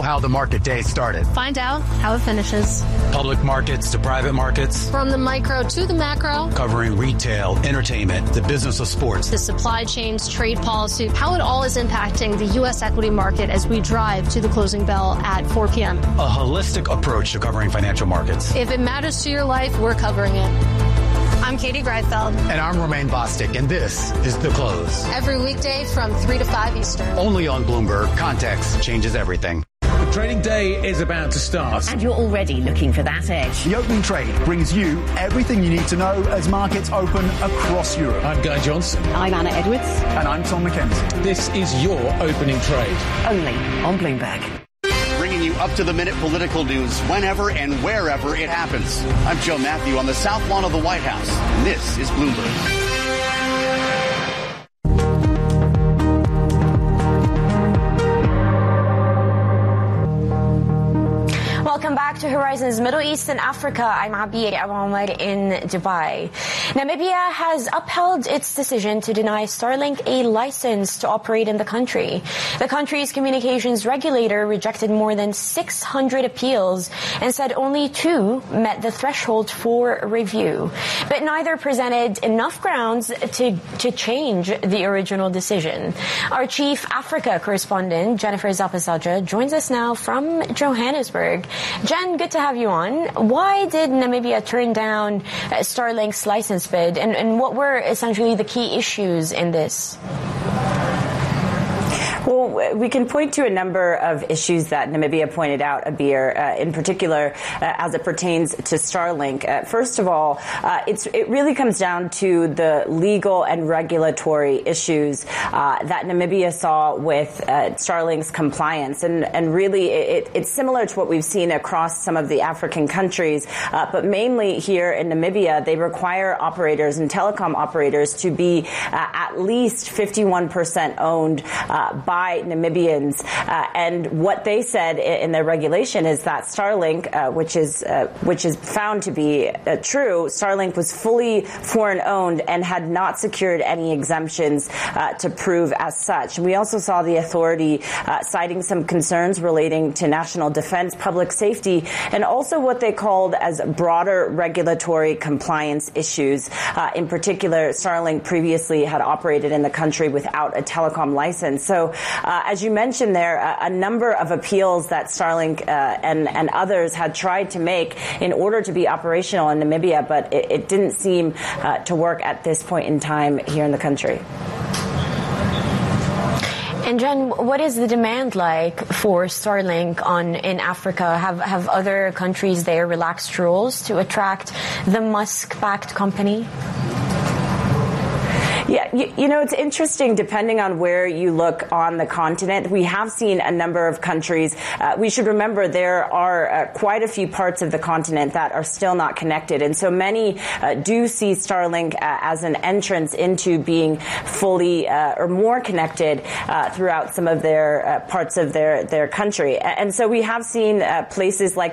how the market day started. Find out how it finishes. Public markets to private markets. From the micro to the macro. Covering retail, entertainment, the business of sports. The supply chains, trade policy, how it all is impacting the U.S. equity market as we drive to the closing bell at 4 p.m. A holistic approach to covering financial markets. If it matters to your life, we're covering it. I'm Katie Greifeld. And I'm Romaine Bostic, and this is The Close. Every weekday from 3 to 5 Eastern. Only on Bloomberg. Context changes everything. The trading day is about to start. And you're already looking for that edge. The opening trade brings you everything you need to know as markets open across Europe. I'm Guy Johnson. I'm Anna Edwards. And I'm Tom McKenzie. This is your opening trade. Only on Bloomberg. Bringing you up-to-the-minute political news whenever and wherever it happens. I'm Joe Matthew on the South Lawn of the White House, and this is Bloomberg. Welcome back to Horizons Middle East and Africa. I'm Abir Ahmed in Dubai. Namibia has upheld its decision to deny Starlink a license to operate in the country. The country's communications regulator rejected more than 600 appeals and said only 2 met the threshold for review. But neither presented enough grounds to change the original decision. Our chief Africa correspondent, Jennifer Zapasaja, joins us now from Johannesburg. Jen, good to have you on. Why did Namibia turn down Starlink's license bid, and what were essentially the key issues in this? Well, we can point to a number of issues that Namibia pointed out, Abir, in particular as it pertains to Starlink. First of all, it really comes down to the legal and regulatory issues that Namibia saw with Starlink's compliance. And really, it's similar to what we've seen across some of the African countries, but mainly here in Namibia, they require operators and telecom operators to be at least 51% owned by Namibians, and what they said in their regulation is that Starlink, which is found to be true, Starlink was fully foreign owned and had not secured any exemptions to prove as such. We also saw the authority citing some concerns relating to national defense, public safety, and also what they called as broader regulatory compliance issues. In particular, Starlink previously had operated in the country without a telecom license. So as you mentioned there, a number of appeals that Starlink and others had tried to make in order to be operational in Namibia, but it didn't seem to work at this point in time here in the country. And Jen, what is the demand like for Starlink in Africa? Have other countries there relaxed rules to attract the Musk-backed company? Yeah, you know, it's interesting, depending on where you look on the continent. We have seen a number of countries. We should remember there are quite a few parts of the continent that are still not connected. And so many do see Starlink as an entrance into being fully or more connected throughout some of their parts of their country. And so we have seen places like